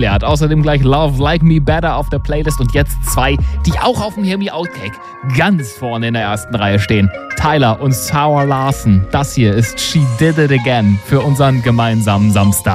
Er hat außerdem gleich Love Like Me Better auf der Playlist und jetzt zwei, die auch auf dem Hear Me Out Cake ganz vorne in der ersten Reihe stehen. Tyler und Sarah Larson. Das hier ist She Did It Again für unseren gemeinsamen Samstag.